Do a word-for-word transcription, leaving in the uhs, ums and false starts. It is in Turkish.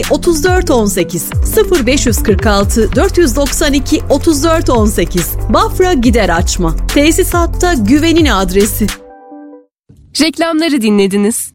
otuz dört on sekiz sıfır beş kırk altı dört doksan iki otuz dört on sekiz. Bafra Gider Açma. Tesisatta güvenin adresi. Reklamları dinlediniz.